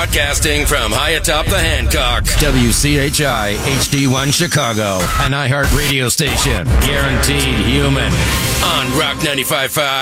Broadcasting from high atop the Hancock. WCHI HD1 Chicago, an iHeart radio station. Guaranteed human. On Rock 95.5.